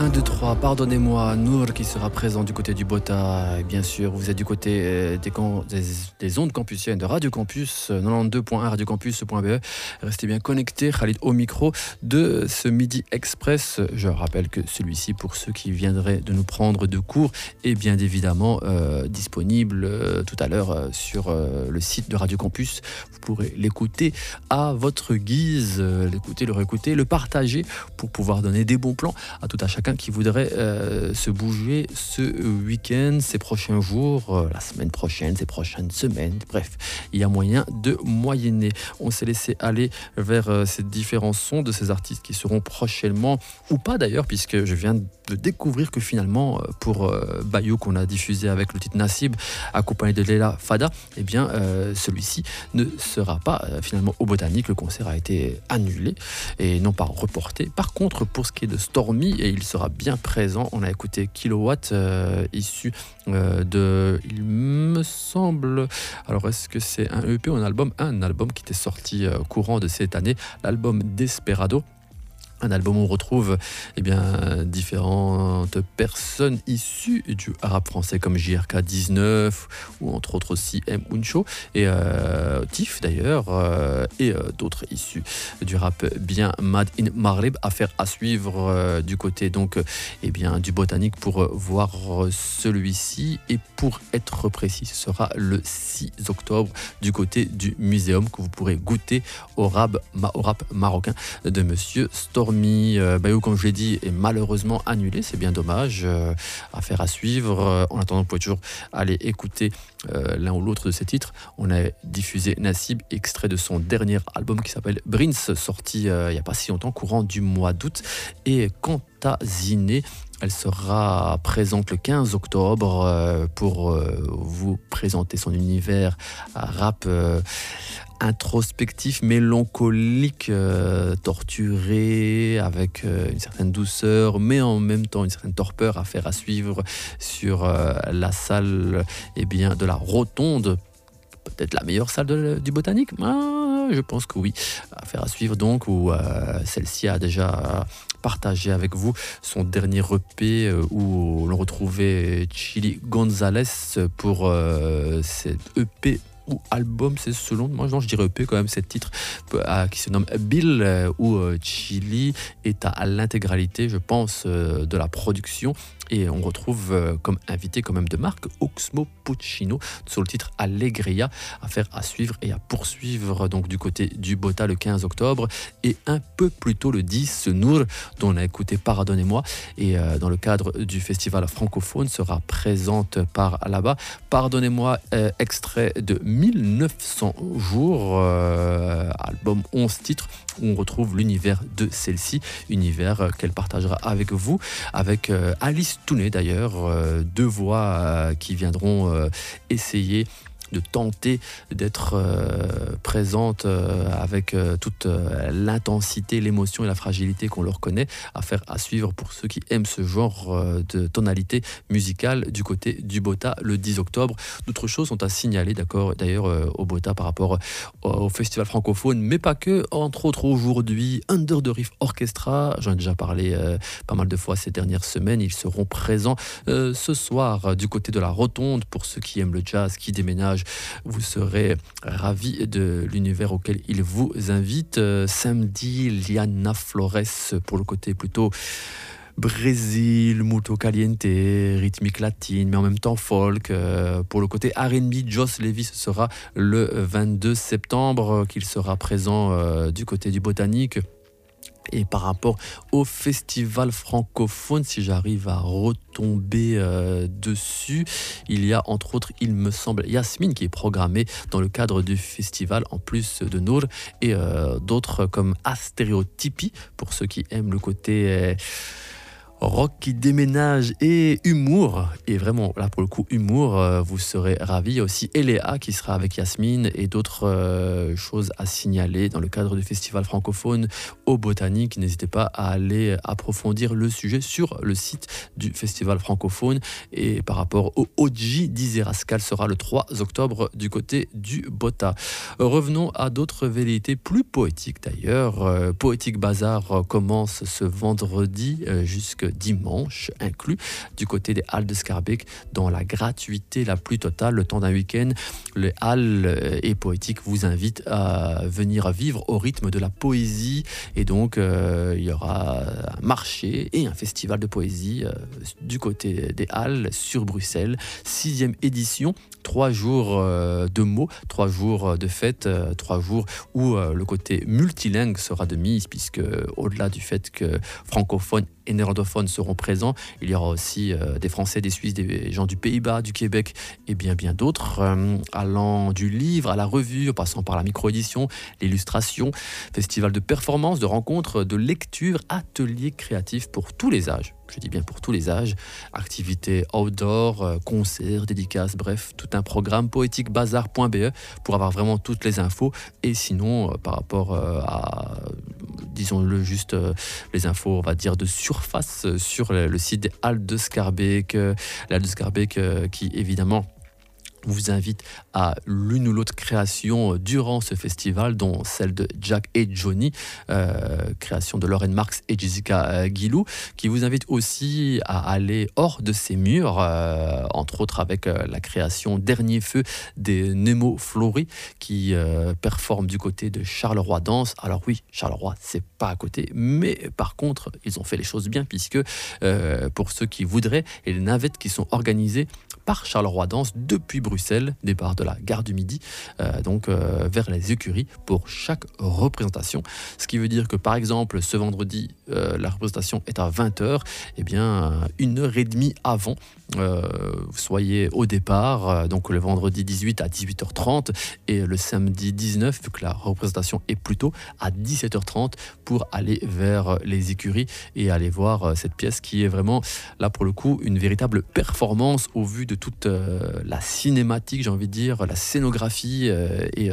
1, 2, 3, pardonnez-moi, Nour qui sera présent du côté du Bota. Et bien sûr, vous êtes du côté des ondes campusiennes de Radio Campus, 92.1 radiocampus.be. Restez bien connectés, Khalid au micro de ce Midi Express. Je rappelle que celui-ci, pour ceux qui viendraient de nous prendre de court, est bien évidemment disponible tout à l'heure sur le site de Radio Campus. Vous pourrez l'écouter à votre guise, l'écouter, le réécouter, le partager pour pouvoir donner des bons plans à tout à chacun qui voudrait se bouger ce week-end, ces prochains jours, la semaine prochaine, ces prochaines semaines. Bref, il y a moyen de moyenner. On s'est laissé aller vers ces différents sons de ces artistes qui seront prochainement, ou pas d'ailleurs, puisque je viens de découvrir que finalement, pour Bayou qu'on a diffusé avec le titre Nassib, accompagné de Leila Fada, eh bien, celui-ci ne sera pas finalement au Botanique. Le concert a été annulé et non pas reporté. Par contre, pour ce qui est de Stormy, et il sera bien présent, on a écouté Kilowatt, issu de, il me semble, alors est-ce que c'est un EP ou un album qui était sorti courant de cette année, l'album Desperado. Un album où on retrouve différentes personnes issues du rap français comme JRK19 ou entre autres aussi M. Uncho et Tiff d'ailleurs et d'autres issus du rap bien Mad in Maghreb. Affaire à suivre du côté donc du Botanique pour voir celui-ci, et pour être précis ce sera le 6 octobre du côté du Muséum que vous pourrez goûter au rap marocain de Monsieur Stormy. Bayou, comme je l'ai dit, est malheureusement annulé, c'est bien dommage. Affaire à suivre. En attendant, vous pouvez toujours aller écouter l'un ou l'autre de ces titres. On a diffusé Nassib, extrait de son dernier album qui s'appelle Brins, sorti il n'y a pas si longtemps, courant du mois d'août. Et quant à Ziné, elle sera présente le 15 octobre pour vous présenter son univers rap introspectif, mélancolique, torturé, avec une certaine douceur, mais en même temps une certaine torpeur. Affaire à suivre sur la salle de la Rotonde. Peut-être la meilleure salle du Botanique, je pense que oui. Affaire à suivre donc, où celle-ci a déjà partagé avec vous son dernier EP où l'on retrouvait Chili Gonzalez pour cet EP ou album, c'est selon moi, je dirais EP quand même, cet titre qui se nomme Bill, où Chili est à l'intégralité, je pense, de la production. Et on retrouve comme invité quand même de marque Oxmo Puccino sur le titre Allegria. Affaire à suivre et à poursuivre donc du côté du Bota le 15 octobre, et un peu plus tôt le 10, Nour, dont on a écouté Pardonnez-moi, et dans le cadre du festival francophone sera présente par là-bas. Pardonnez-moi, extrait de 1900 jours, album 11 titres, où on retrouve l'univers de celle-ci, univers qu'elle partagera avec vous, avec Alice Tounet d'ailleurs, deux voix qui viendront essayer de tenter d'être présente avec toute l'intensité, l'émotion et la fragilité qu'on leur connaît. Affaire à suivre pour ceux qui aiment ce genre de tonalité musicale du côté du Bota le 10 octobre. D'autres choses sont à signaler d'ailleurs au Bota par rapport au festival francophone, mais pas que. Entre autres aujourd'hui, Under the Reef Orchestra, j'en ai déjà parlé pas mal de fois ces dernières semaines. Ils seront présents ce soir du côté de la Rotonde. Pour ceux qui aiment le jazz, qui déménagent, vous serez ravis de l'univers auquel il vous invite. Samedi, Liana Flores pour le côté plutôt Brésil, Muto Caliente, rythmique latine, mais en même temps folk. Pour le côté R&B, Joss Levis sera le 22 septembre, qu'il sera présent du côté du Botanique. Et par rapport au festival francophone, si j'arrive à retomber dessus, il y a entre autres, il me semble, Yasmine qui est programmée dans le cadre du festival, en plus de Nour, et d'autres comme Astéréotypie, pour ceux qui aiment le côté rock qui déménage et humour, et vraiment là pour le coup humour, vous serez ravis. Il y a aussi Eléa qui sera avec Yasmine, et d'autres choses à signaler dans le cadre du festival francophone au Botanique. N'hésitez pas à aller approfondir le sujet sur le site du festival francophone. Et par rapport au OG d'Izerascal sera le 3 octobre du côté du Bota. Revenons à d'autres velléités plus poétiques d'ailleurs. Poétique Bazar commence ce vendredi jusque dimanche inclus, du côté des Halles de Schaerbeek, dans la gratuité la plus totale, le temps d'un week-end. Les Halles et Poétiques vous invitent à venir vivre au rythme de la poésie, et donc il y aura un marché et un festival de poésie du côté des Halles sur Bruxelles, 6e édition. 3 jours de mots, 3 jours de fête, 3 jours où le côté multilingue sera de mise, puisque au-delà du fait que francophones et néerlandophones seront présents, il y aura aussi des Français, des Suisses, des gens du Pays-Bas, du Québec et bien d'autres, allant du livre à la revue, en passant par la micro-édition, l'illustration, festival de performance, de rencontres, de lecture, ateliers créatifs pour tous les âges. Je dis bien pour tous les âges, activités outdoor, concerts, dédicaces, bref, tout un programme poétiquebazar.be pour avoir vraiment toutes les infos. Et sinon, par rapport à, disons-le juste, les infos, on va dire, de surface sur le site des Halles de Schaerbeek, les Halles de Schaerbeek qui, évidemment, vous invite à l'une ou l'autre création durant ce festival, dont celle de Jack et Johnny, création de Lauren Marks et Jessica Guilou, qui vous invite aussi à aller hors de ces murs, entre autres avec la création Dernier Feu des Nemo Flory, qui performe du côté de Charleroi Danse. Alors oui, Charleroi, c'est pas à côté, mais par contre, ils ont fait les choses bien, puisque pour ceux qui voudraient, il y a des navettes qui sont organisées par Charleroi Danse depuis Bruxelles, départ de la gare du Midi, vers les écuries pour chaque représentation. Ce qui veut dire que par exemple ce vendredi, la représentation est à 20h, et bien 1h30 avant, soyez au départ, donc le vendredi 18 à 18h30 et le samedi 19, vu que la représentation est plutôt à 17h30, pour aller vers les écuries et aller voir cette pièce qui est vraiment, là pour le coup, une véritable performance au vu de toute la cinématique, j'ai envie de dire, la scénographie et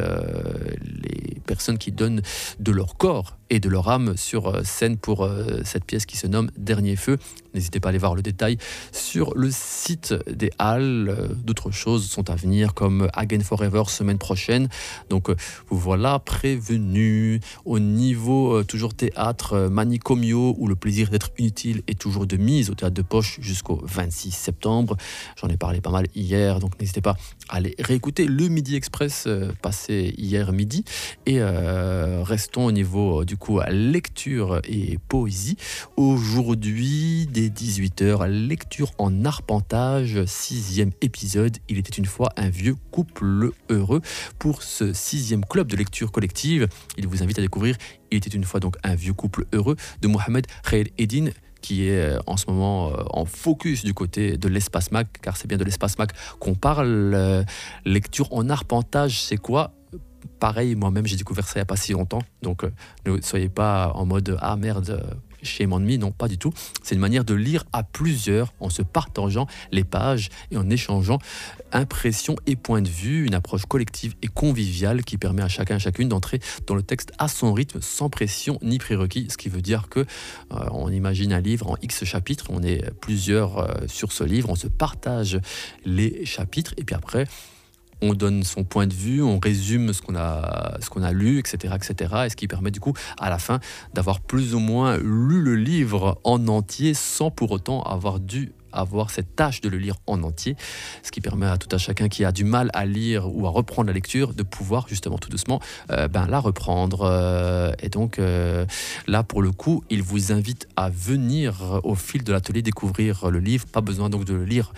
les personnes qui donnent de leur corps et de leur âme sur scène pour cette pièce qui se nomme Dernier Feu. N'hésitez pas à aller voir le détail sur le site des Halles. D'autres choses sont à venir, comme Again Forever semaine prochaine. Donc vous voilà prévenus. Au niveau toujours théâtre, Manicomio, où le plaisir d'être inutile est toujours de mise au théâtre de Poche jusqu'au 26 septembre. J'en ai parlé pas mal hier, donc n'hésitez pas à aller réécouter le Midi Express passé hier midi. Et restons au niveau du coup lecture et poésie. Aujourd'hui, dès 18h, lecture en arpentage, 6e épisode. Il était une fois un vieux couple heureux. Pour ce 6e club de lecture collective, il vous invite à découvrir Il était une fois donc un vieux couple heureux de Mohamed Khair Eddine, qui est en ce moment en focus du côté de l'Espace Mac, car c'est bien de l'Espace Mac qu'on parle. Lecture en arpentage, c'est quoi ? Pareil, moi-même, j'ai découvert ça il n'y a pas si longtemps, donc ne soyez pas en mode « Ah merde, shame on me », non, pas du tout. C'est une manière de lire à plusieurs, en se partageant les pages et en échangeant impressions et points de vue, une approche collective et conviviale qui permet à chacun et chacune d'entrer dans le texte à son rythme, sans pression ni prérequis, ce qui veut dire que on imagine un livre en X chapitres, on est plusieurs sur ce livre, on se partage les chapitres, et puis après, on donne son point de vue, on résume ce qu'on a lu, etc., et ce qui permet du coup, à la fin, d'avoir plus ou moins lu le livre en entier, sans pour autant avoir cette tâche de le lire en entier, ce qui permet à tout un chacun qui a du mal à lire ou à reprendre la lecture de pouvoir justement tout doucement la reprendre. Et donc là, pour le coup, il vous invite à venir au fil de l'atelier découvrir le livre. Pas besoin donc de le lire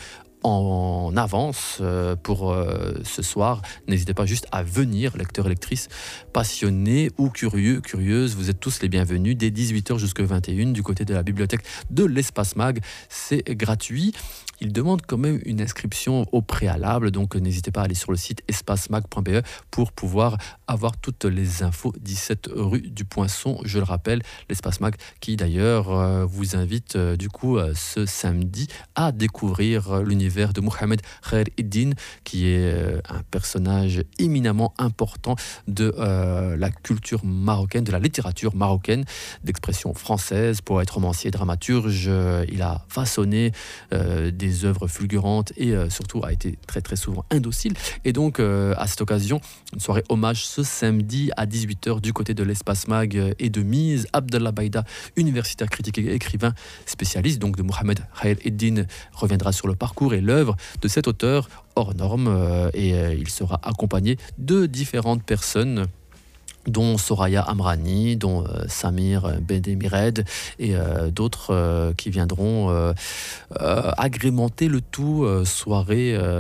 en avance pour ce soir. N'hésitez pas juste à venir, lecteurs et lectrices passionnés ou curieux, curieuses, vous êtes tous les bienvenus dès 18h jusqu'à 21h du côté de la bibliothèque de l'Espace Mag. C'est gratuit. Il demande quand même une inscription au préalable, donc n'hésitez pas à aller sur le site espacemag.be pour pouvoir avoir toutes les infos. 17 rue du Poinçon, je le rappelle, l'Espace Mag qui d'ailleurs vous invite du coup ce samedi à découvrir l'univers l'univers de Mohamed Khair Eddin, qui est un personnage éminemment important de la culture marocaine, de la littérature marocaine, d'expression française, poète, romancier, dramaturge. Il a façonné des œuvres fulgurantes et surtout a été très très souvent indocile. Et donc à cette occasion, une soirée hommage ce samedi à 18h du côté de l'Espace Mag et de Mise. Abdallah Baïda, universitaire, critique et écrivain spécialiste donc de Mohamed Khair Eddin, reviendra sur le parcours et l'œuvre de cet auteur hors norme et il sera accompagné de différentes personnes, dont Soraya Amrani, dont Samir Bedemired et d'autres qui viendront agrémenter le tout, soirée